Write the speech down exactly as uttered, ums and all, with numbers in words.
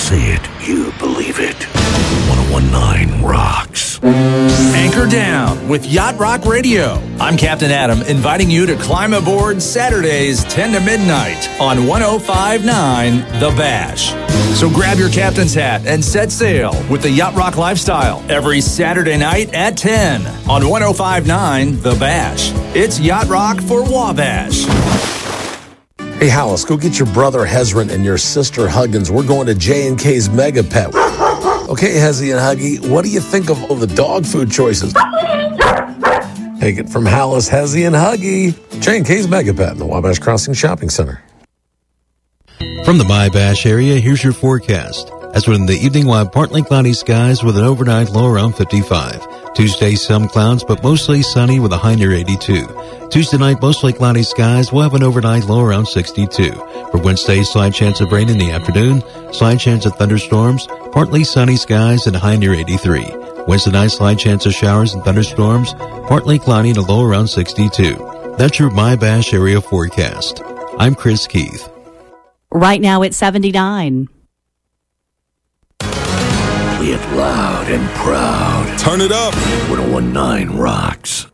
say it, you believe it. ten nineteen rocks. Anchor down with Yacht Rock Radio. I'm Captain Adam, inviting you to climb aboard Saturdays ten to midnight on ten fifty-nine The Bash. So grab your captain's hat and set sail with the Yacht Rock lifestyle every Saturday night at ten on ten fifty-nine The Bash. It's Yacht Rock for Wabash. Hey, Hollis, go get your brother Hezron and your sister Huggins. We're going to J and K's Mega Pet. Okay, Hezzy and Huggy, what do you think of all the dog food choices? Take it from Hollis, Hezzy, and Huggy. J and K's Mega Pet in the Wabash Crossing Shopping Center. From the Wabash area, here's your forecast. As in the evening, we'll have partly cloudy skies with an overnight low around fifty-five. Tuesday, some clouds, but mostly sunny with a high near eighty-two. Tuesday night, mostly cloudy skies. We'll have an overnight low around sixty-two. For Wednesday, slight chance of rain in the afternoon, slight chance of thunderstorms, partly sunny skies and a high near eighty-three. Wednesday night, slight chance of showers and thunderstorms, partly cloudy and a low around sixty-two. That's your Wabash area forecast. I'm Chris Keith. Right now it's seventy-nine. Play it loud and proud. Turn it up. ten nineteen rocks.